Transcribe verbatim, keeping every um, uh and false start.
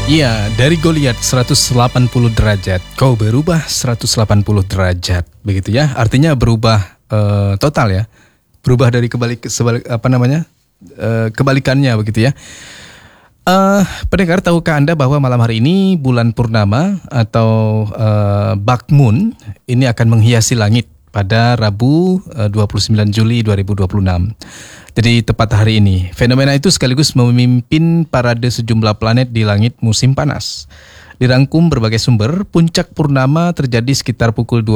Iya, dari Goliat seratus delapan puluh derajat, kau berubah seratus delapan puluh derajat, begitu ya. Artinya berubah eh, total ya. Berubah dari kebalik sebalik apa namanya? eh, kebalikannya begitu ya. Eh, pendengar, tahukah Anda bahwa malam hari ini bulan purnama atau eh, Bak Moon ini akan menghiasi langit pada Rabu eh, dua puluh sembilan Juli dua ribu dua puluh enam. Jadi tepat hari ini, fenomena itu sekaligus memimpin parade sejumlah planet di langit musim panas. Dirangkum berbagai sumber, puncak purnama terjadi sekitar pukul dua